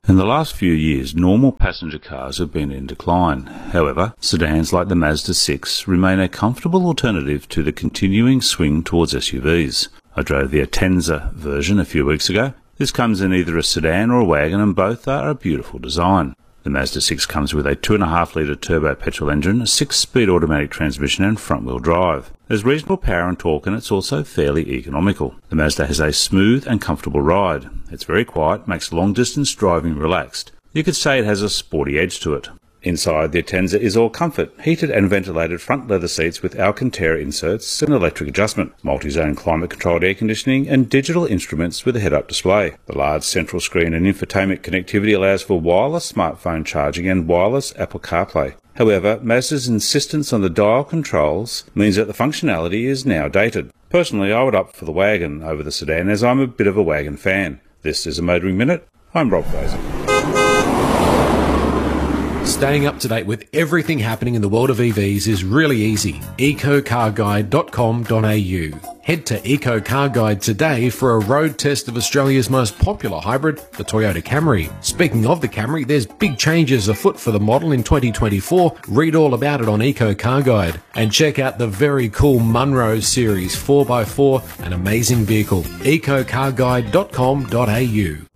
In the last few years, normal passenger cars have been in decline. However, sedans like the Mazda 6 remain a comfortable alternative to the continuing swing towards SUVs. I drove the Atenza version a few weeks ago. This comes in either a sedan or a wagon, and both are a beautiful design. The Mazda 6 comes with a 2.5-litre turbo petrol engine, a 6-speed automatic transmission and front-wheel drive. There's reasonable power and torque, and it's also fairly economical. The Mazda has a smooth and comfortable ride. It's very quiet, makes long-distance driving relaxed. You could say it has a sporty edge to it. Inside, the Atenza is all comfort, heated and ventilated front leather seats with Alcantara inserts and electric adjustment, multi-zone climate-controlled air conditioning and digital instruments with a head-up display. The large central screen and infotainment connectivity allows for wireless smartphone charging and wireless Apple CarPlay. However, Mazda's insistence on the dial controls means that the functionality is now dated. Personally, I would opt for the wagon over the sedan, as I'm a bit of a wagon fan. This is a Motoring Minute. I'm Rob Fraser. Staying up to date with everything happening in the world of EVs is really easy. ecocarguide.com.au. Head to Eco Car Guide today for a road test of Australia's most popular hybrid, the Toyota Camry. Speaking of the Camry, there's big changes afoot for the model in 2024. Read all about it on Eco Car Guide. And check out the very cool Munro Series 4x4, an amazing vehicle. ecocarguide.com.au.